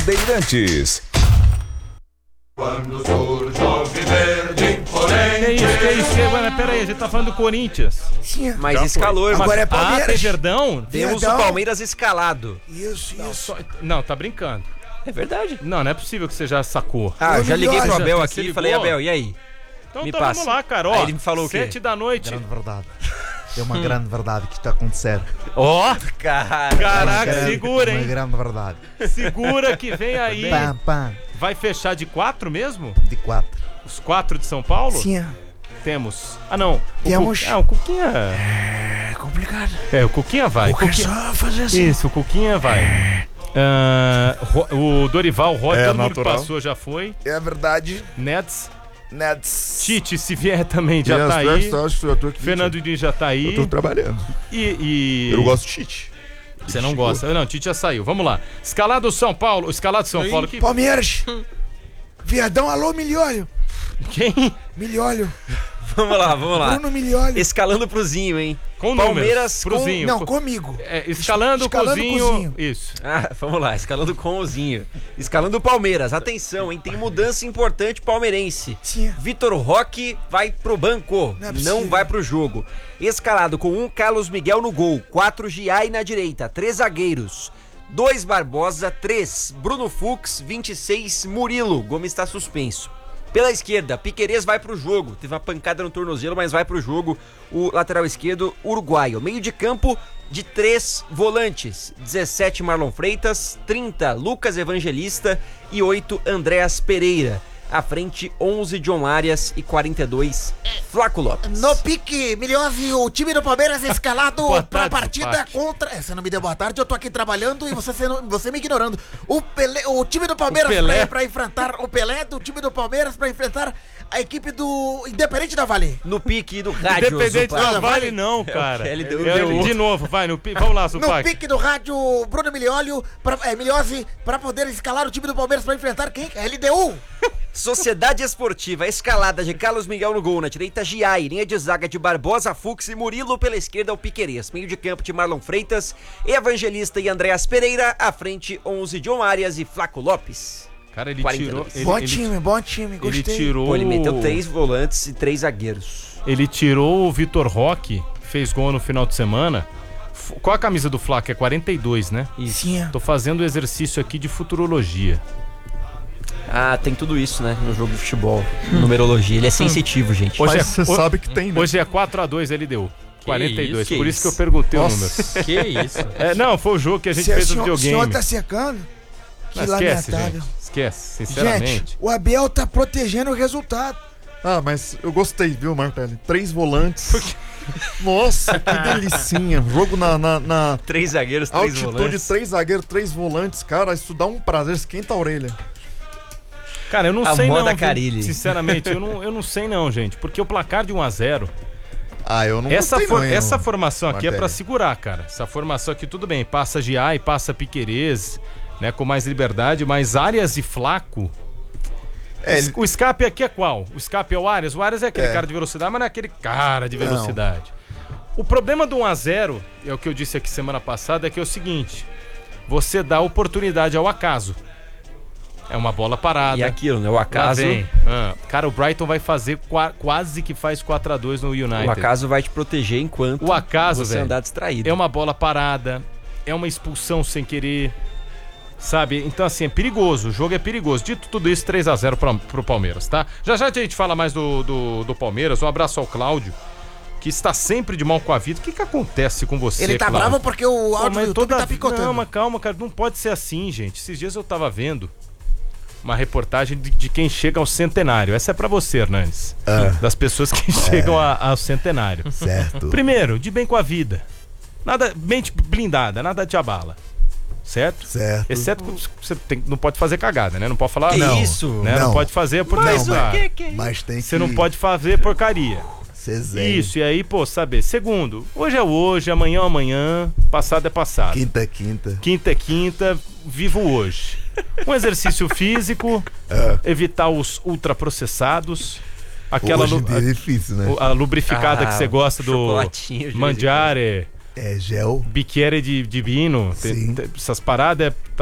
Bandeirantes. Quando surge o verde imponente. Que isso, mano? Pera aí, a gente tá falando do Corinthians. Sim. Mas escalou, irmão. Agora é Palmeiras. tem Verdão? Temos o Palmeiras escalado. Isso. Não, tá brincando. É verdade. Não é possível que você já sacou. Ah, eu já liguei pro Abel Você aqui e ligou? falei, Abel, e aí? Então me tá, passa. vamos lá, cara. Ó, Aí ele me falou o quê? 7 da noite. Grande verdade. É uma grande verdade que está acontecendo. Ó, Cara. caraca, segura, Uma hein? grande verdade. Segura que vem aí. Pam. Vai fechar de 4 mesmo? De 4. Os 4 de São Paulo? Sim. Temos. Ah, não. Temos. O Cuquinha. É complicado. É, o Cuquinha vai. O que é só fazer assim. Isso, o Cuquinha vai. O Dorival Rocha, todo mundo que passou já foi. É verdade. Neds. Tite, se vier também já tá aí. Fernando Diniz já tá aí. Eu tô trabalhando. Eu não gosto de Tite. Você não gosta? Não, Tite já saiu. Vamos lá. Escalado São Paulo. Que... Palmeiras. Viadão, alô, Milhólio. Quem? Milhólio. Vamos lá. Bruno Milhólio. Escalando pro Zinho, hein? Com Palmeiras pro Zinho. Não, comigo. Escalando com o Zinho. Isso. Ah, vamos lá, escalando com o Zinho. Escalando o Palmeiras. Atenção, hein? Tem mudança importante palmeirense. Sim. Vitor Roque vai pro banco. Não vai pro jogo. Escalado com 1 Carlos Miguel no gol, 4 Giai na direita, 3 zagueiros, 2 Barbosa, 3 Bruno Fux, 26 Murilo. Gomes está suspenso. Pela esquerda, Piquerez vai pro jogo. Teve uma pancada no tornozelo, mas vai pro jogo. O lateral esquerdo, uruguaio. Meio de campo de 3 volantes. 17 Marlon Freitas, 30 Lucas Evangelista e 8 Andréas Pereira. À frente, 11 John Arias e 42 Flaco Lopes. No pique, Milhose, o time do Palmeiras é escalado pra tarde, partida Paty. contra... Você não me deu boa tarde, eu tô aqui trabalhando e você me ignorando. O time do Palmeiras pra enfrentar o Pelé, do time do Palmeiras pra enfrentar a equipe do Independente da Vale. No pique do rádio. Independente Zupac. da Vale não, cara. LDU. De novo, vai. Vamos lá, No Zupac. pique do rádio, Bruno Milhose, pra poder escalar o time do Palmeiras pra enfrentar quem? LDU. Sociedade Esportiva, escalada de Carlos Miguel no gol, na direita Giai, linha de zaga de Barbosa, Fux e Murilo, pela esquerda o Piquerez, meio de campo de Marlon Freitas, Evangelista e Andréas Pereira, à frente 11 John Arias e Flaco Lopes. Cara, ele 42. tirou... Bom time, gostei. Ele tirou... Pô, ele meteu 3 volantes e 3 zagueiros. Ele tirou o Vitor Roque, fez gol no final de semana. Qual a camisa do Flaco? É 42, né? Sim. Tô fazendo o exercício aqui de futurologia. Ah, tem tudo isso, né, no jogo de futebol, numerologia. Ele é sensitivo, gente. Hoje Mas você sabe que tem, né? Hoje é 4-2, ele deu. 42, isso, por que isso que eu isso? perguntei o Nossa. número. Que isso? Não, foi o jogo que a gente Se fez o no senhor videogame. tá secando, que Não, esquece, lamentável. gente. Esquece, sinceramente. Gente, o Abel tá protegendo o resultado. Ah, mas eu gostei, viu, Martelli? 3 volantes. Nossa, que delicinha. Jogo na 3 zagueiros, 3 altitude, volantes. 3 zagueiros, 3 volantes. Cara, isso dá um prazer, esquenta a orelha. Cara, eu não A sei moda não, viu? Carille. Sinceramente, eu não sei não, gente. Porque o placar de 1-0... Ah, eu não Essa, gostei não, hein, essa formação aqui é Martelli. pra segurar, cara. Essa formação aqui, tudo bem. Passa Giai, passa Piquerez, né? Com mais liberdade. Mas Arias e Flaco... O escape aqui é qual? O escape é o Arias? O Arias é aquele cara de velocidade, mas não é aquele cara de velocidade. O problema do 1-0, é o que eu disse aqui semana passada, é que é o seguinte: você dá oportunidade ao acaso. É uma bola parada. E aquilo, né? O acaso. Cara, o Brighton vai fazer quase que faz 4-2 no United. O acaso vai te proteger enquanto O acaso, você velho, andar distraído. é uma bola parada, é uma expulsão sem querer, sabe? Então, assim, é perigoso, o jogo é perigoso. Dito tudo isso, 3-0 pro Palmeiras, tá? Já a gente fala mais do Palmeiras. Um abraço ao Cláudio, que está sempre de mal com a vida. O que acontece com você, Ele tá Cláudio? bravo porque o áudio Mas do YouTube tá picotando. Não, mas calma, cara, não pode ser assim, gente. Esses dias eu tava vendo uma reportagem de quem chega ao centenário. Essa é pra você, Hernanes. Das pessoas que chegam ao centenário. Certo. Primeiro, de bem com a vida. Nada, mente blindada, nada te abala. Certo? Certo. Exceto que você não pode fazer cagada, né? Não pode falar... Que não, isso? Né? Não Não. pode fazer porque Mas não o dá. que é isso? Mas tem que Você não pode fazer porcaria. ser zen. Isso, e aí, pô, saber. Segundo, hoje é hoje, amanhã é amanhã, passado é passado. Quinta é quinta. Quinta é quinta, vivo hoje. Um exercício físico, evitar os ultraprocessados, aquela Hoje em dia é difícil, né? a lubrificada que você gosta do chocolatinho de vez em Mangiare, É gel. Bicchiere de vinho, Sim. essas paradas